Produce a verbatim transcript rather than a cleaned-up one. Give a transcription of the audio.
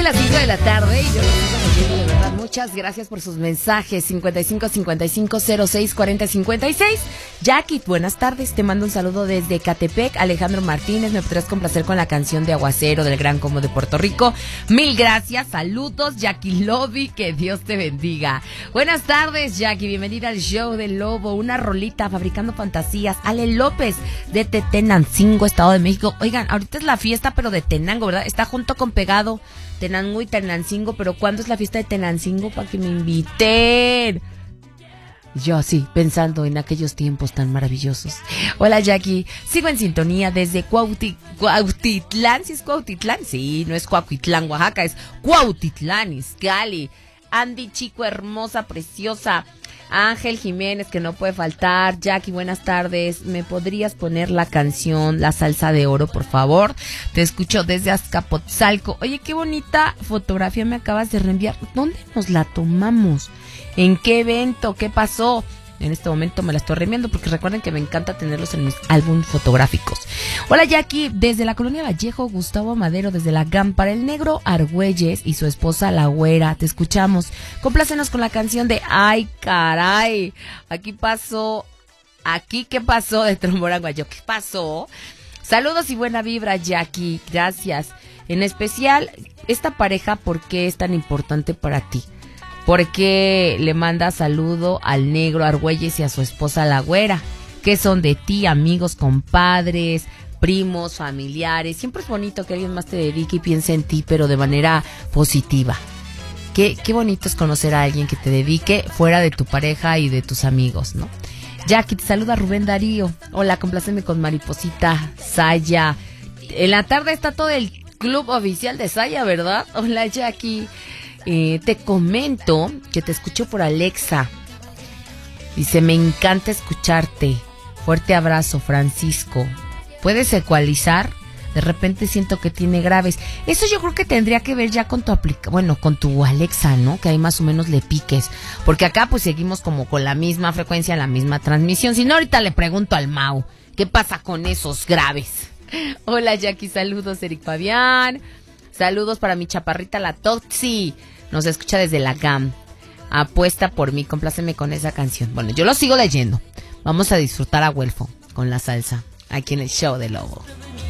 las cinco de la tarde y yo los sigo leyendo, de verdad. Muchas gracias por sus mensajes. cincuenta y cinco cincuenta y cinco cero seis cuarenta cincuenta y seis. Jackie, buenas tardes. Te mando un saludo desde Catepec. Alejandro Martínez, me podrás complacer con la canción de Aguacero del Gran Combo de Puerto Rico. Mil gracias. Saludos, Jackie Lobby. Que Dios te bendiga. Buenas tardes, Jackie. Bienvenida al show del Lobo. Una rolita, Fabricando Fantasías. Ale López, de Tetenancingo, Estado de México. Oigan, ahorita es la fiesta, pero de Tenango, ¿verdad? Está junto con pegado Tenango y Tenancingo, pero ¿cuándo es la fiesta de Tenancingo para que me inviten? Yo sí, pensando en aquellos tiempos tan maravillosos. Hola, Jackie, sigo en sintonía desde Cuauti, Cuautitlán, ¿sí es Cuautitlán? Sí, no es Cuautitlán, Oaxaca, es Cuautitlán, Izcalli. Andy, chico, hermosa, preciosa. Ángel Jiménez, que no puede faltar. Jackie, buenas tardes. ¿Me podrías poner la canción La Salsa de Oro, por favor? Te escucho desde Azcapotzalco. Oye, qué bonita fotografía me acabas de reenviar. ¿Dónde nos la tomamos? ¿En qué evento? ¿Qué pasó? En este momento me la estoy reenviando porque recuerden que me encanta tenerlos en mis álbumes fotográficos. Hola, Jackie, desde la Colonia Vallejo, Gustavo Madero, desde la G A M, para el negro Argüelles y su esposa La Güera. Te escuchamos. Complácenos con la canción de Ay, caray. Aquí pasó, aquí qué pasó de Tromboranguayo. ¿Qué pasó? Saludos y buena vibra, Jackie. Gracias. En especial, esta pareja, ¿por qué es tan importante para ti? Porque le manda saludo al negro Argüelles y a su esposa La Güera, que son de ti, amigos, compadres, primos, familiares. Siempre es bonito que alguien más te dedique y piense en ti, pero de manera positiva. Qué, qué bonito es conocer a alguien que te dedique fuera de tu pareja y de tus amigos, ¿no? Jackie, te saluda Rubén Darío. Hola, compláceme con Mariposita Saya. En la tarde está todo el club oficial de Saya, ¿verdad? Hola, Jackie. Eh, te comento que te escucho por Alexa. Dice, me encanta escucharte. Fuerte abrazo, Francisco. ¿Puedes ecualizar? De repente siento que tiene graves. Eso yo creo que tendría que ver ya con tu aplica, bueno, con tu Alexa, ¿no? Que ahí más o menos le piques. Porque acá pues seguimos como con la misma frecuencia, la misma transmisión. Si no, ahorita le pregunto al Mau, ¿qué pasa con esos graves? Hola, Jackie, saludos, Eric Fabián. Saludos para mi chaparrita, la Totsi. Nos escucha desde la G A M. Apuesta por mí, compláceme con esa canción. Bueno, yo lo sigo leyendo. Vamos a disfrutar a Huelfo con la salsa aquí en el show de Lobo.